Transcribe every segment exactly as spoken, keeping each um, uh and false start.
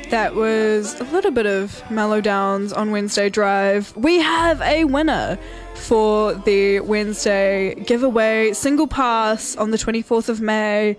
That was a little bit of Mellow Downs on Wednesday Drive. We have a winner for the Wednesday giveaway single pass on the twenty-fourth of May.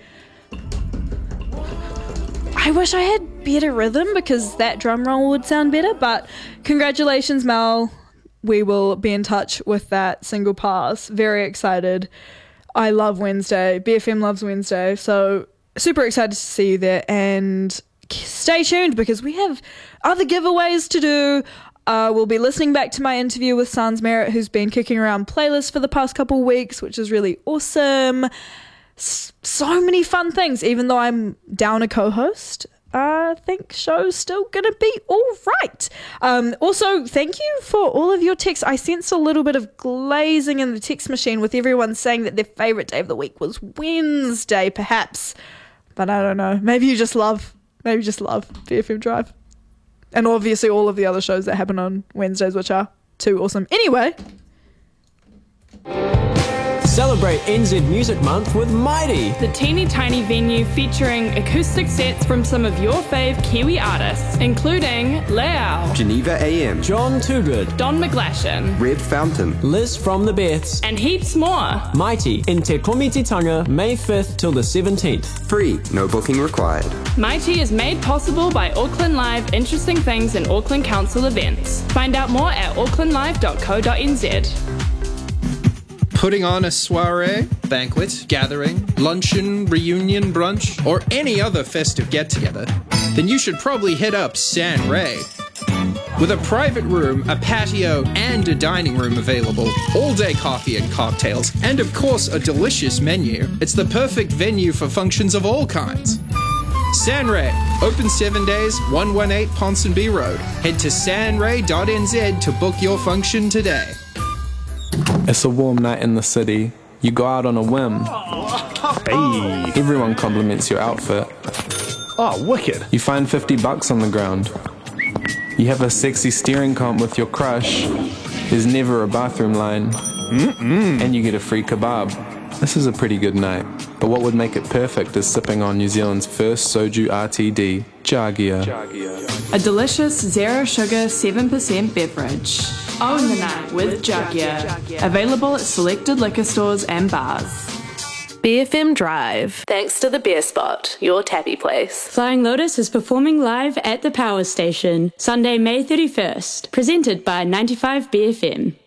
I wish I had better rhythm because that drum roll would sound better, but congratulations, Mel. We will be in touch with that single pass. Very excited. I love Wednesday. B F M loves Wednesday. So super excited to see you there, and stay tuned because we have other giveaways to do. Uh, we'll be listening back to my interview with Sans Merritt, who's been kicking around playlists for the past couple weeks, which is really awesome. S- so many fun things. Even though I'm down a co-host, I think show's still gonna be all right. Um, also, thank you for all of your texts. I sensed a little bit of glazing in the text machine with everyone saying that their favourite day of the week was Wednesday, perhaps. But I don't know. Maybe you just love, maybe you just love B F M Drive. And obviously all of the other shows that happen on Wednesdays, which are too awesome. Anyway. Celebrate N Z Music Month with Mighty, the teeny tiny venue featuring acoustic sets from some of your fave Kiwi artists, including Leao, Geneva A M, John Toogood, Don McGlashan, Red Fountain, Liz from the Beths, and heaps more. Mighty in Te Komititanga, May fifth till the seventeenth. Free, no booking required. Mighty is made possible by Auckland Live, interesting things in Auckland Council events. Find out more at auckland live dot co dot n z. Putting on a soiree, banquet, gathering, luncheon, reunion, brunch, or any other festive get-together, then you should probably hit up San Ray. With a private room, a patio, and a dining room available, all-day coffee and cocktails, and of course a delicious menu, it's the perfect venue for functions of all kinds. San Ray, open seven days, one eighteen Ponsonby Road. Head to san ray dot n z to book your function today. It's a warm night in the city. You go out on a whim. Hey. Everyone compliments your outfit. Oh, wicked. You find fifty bucks on the ground. You have a sexy steering comp with your crush. There's never a bathroom line. Mm-mm. And you get a free kebab. This is a pretty good night. But what would make it perfect is sipping on New Zealand's first soju R T D, Jagia. A delicious zero sugar seven percent beverage. Own the night with Jagia. Available at selected liquor stores and bars. B F M Drive. Thanks to the Beer Spot, your tappy place. Flying Lotus is performing live at the Power Station, Sunday, May thirty-first. Presented by ninety-five B F M.